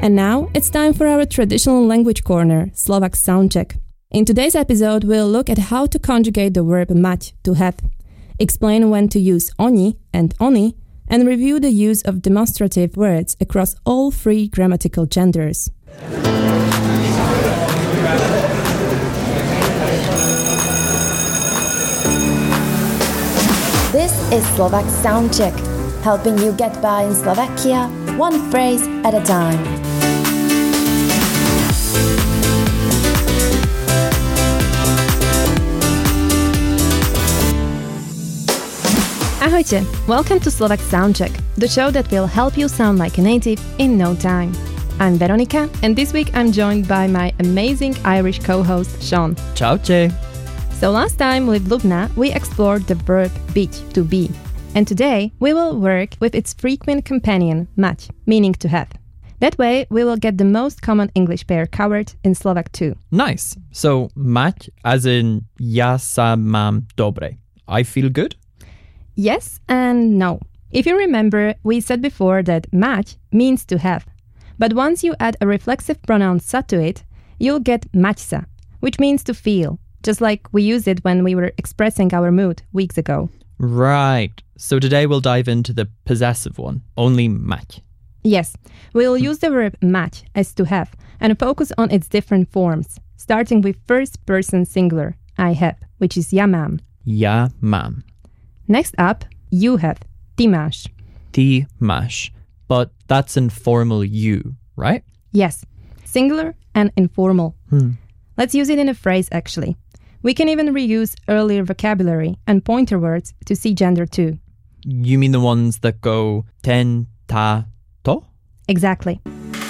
And now it's time for our traditional language corner, Slovak Soundcheck. In today's episode, we'll look at how to conjugate the verb mať, to have, explain when to use oni and oni, and review the use of demonstrative words across all three grammatical genders. This is Slovak Soundcheck, helping you get by in Slovakia, one phrase at a time. Ahojte! Welcome to Slovak Soundcheck, the show that will help you sound like a native in no time. I'm Veronika, and this week I'm joined by my amazing Irish co-host Sean. Čaute. So last time with Lubna, we explored the verb byť, to be. And today we will work with its frequent companion, mať, meaning to have. That way we will get the most common English pair covered in Slovak too. Nice. So mať as in ja sa mám dobre. I feel good? Yes and no. If you remember, we said before that mať means to have. But once you add a reflexive pronoun sa to it, you'll get mať sa, which means to feel, just like we used it when we were expressing our mood weeks ago. Right. So today we'll dive into the possessive one, only mať. Yes, we'll use the verb mať as to have and focus on its different forms, starting with first person singular, I have, which is ja mám. Ja mám. Next up, you have, ty máš. Ty máš. But that's informal you, right? Yes, singular and informal. Let's use it in a phrase actually. We can even reuse earlier vocabulary and pointer words to see gender too. You mean the ones that go ten, ta, to? Exactly.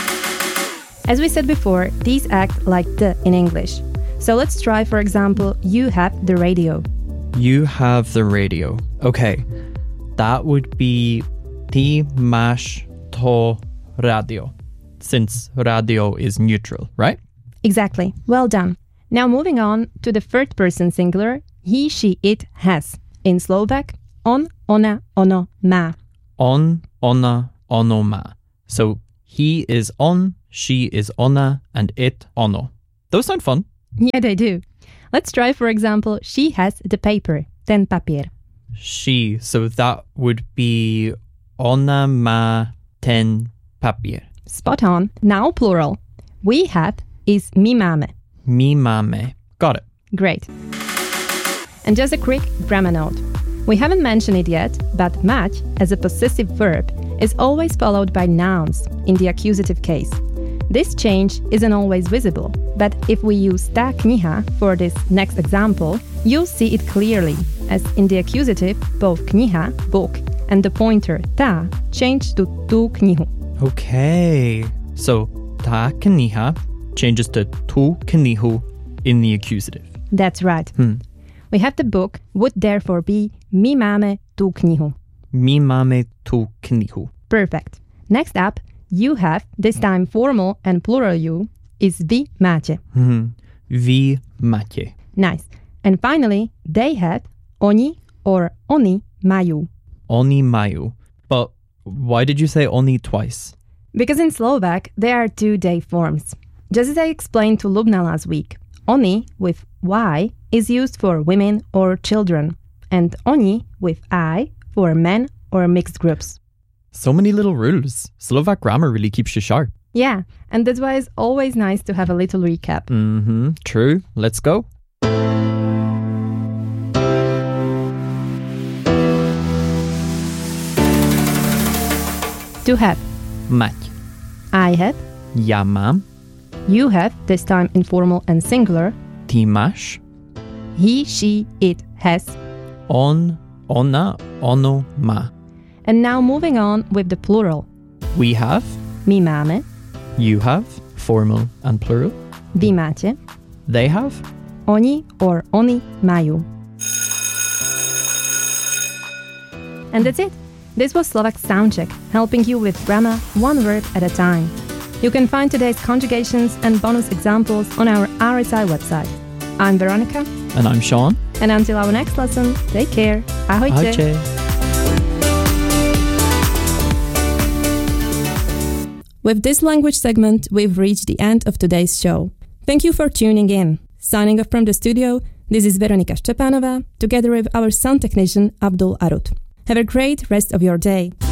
As we said before, these act like the in English. So let's try, for example, you have the radio. You have the radio. Okay, that would be ty máš to radio, since radio is neutral, right? Exactly. Well done. Now moving on to the third person singular, he, she, it has. In Slovak, on, ona, ono, má. On, ona, ono, má. So he is on, she is ona, and it ono. Those sound fun. Yeah, they do. Let's try, for example, she has the paper, ten papier. She, so that would be ona má ten papier. Spot on. Now plural. We have is my máme. My máme. Got it. Great. And just a quick grammar note. We haven't mentioned it yet, but mať as a possessive verb is always followed by nouns in the accusative case. This change isn't always visible, but if we use tá kniha for this next example, you'll see it clearly, as in the accusative, both kniha, book, and the pointer tá change to tú knihu. Okay. So tá kniha changes to tú knihu in the accusative. That's right. We have the book would therefore be my máme tú knihu. My máme tú knihu. Perfect. Next up, you have, this time formal and plural you, is vy máte. Vy máte. Nice. And finally, they have, oni or oni majú. Oni majú. But why did you say oni twice? Because in Slovak, there are two they forms. Just as I explained to Lubna last week, oni with y is used for women or children, and oni with I for men or mixed groups. So many little rules. Slovak grammar really keeps you sharp. Yeah, and that's why it's always nice to have a little recap. True. Let's go. To have. Mať. I have. Ja mám. You have, this time informal and singular. Ty máš. He, she, it has. On, ona, ono má. And now moving on with the plural. We have. My máme. You have. Formal and plural. Vy máte. They have. Oni or oni majú. And that's it. This was Slovak Soundcheck, helping you with grammar one word at a time. You can find today's conjugations and bonus examples on our RSI website. I'm Veronika. And I'm Sean. And until our next lesson, take care. Ahojte. Ahojte. With this language segment, we've reached the end of today's show. Thank you for tuning in. Signing off from the studio, this is Veronika Szczepanova, together with our sound technician Abdul Arut. Have a great rest of your day.